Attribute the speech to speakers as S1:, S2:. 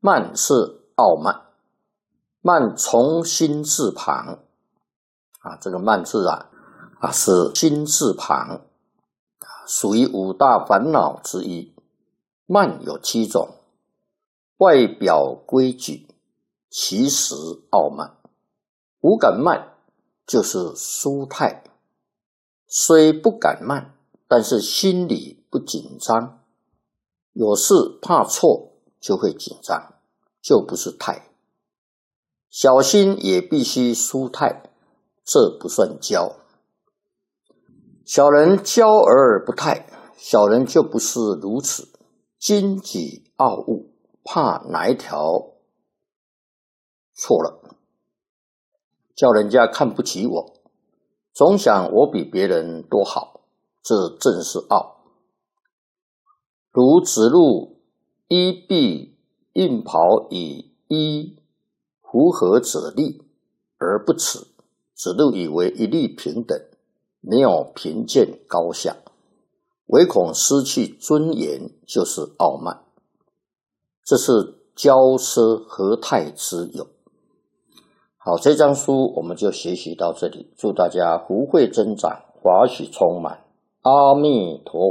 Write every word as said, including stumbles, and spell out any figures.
S1: 慢是傲慢，慢从心字旁啊，这个慢字啊啊是心字旁，属于五大烦恼之一。慢有七种，外表规矩，其实傲慢。无敢慢就是舒泰，虽不敢慢，但是心里不紧张。有事怕错就会紧张，就不是泰。小心也必须舒泰，这不算骄。小人骄而不泰，小人就不是如此，矜己傲物，怕哪一条错了，叫人家看不起我，总想我比别人多好，这正是傲。如子路衣蔽印袍以衣符合者利而不耻，子路以为一律平等，没有贫贱高下，唯恐失去尊严，就是傲慢。这是骄奢和泰之有。好，这章书我们就学习到这里，祝大家福慧增长，法喜充满，阿弥陀佛。